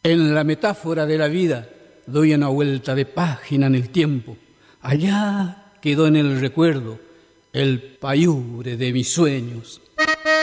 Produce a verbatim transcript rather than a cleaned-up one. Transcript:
En la metáfora de la vida doy una vuelta de página en el tiempo. Allá quedó en el recuerdo el payure de mis sueños.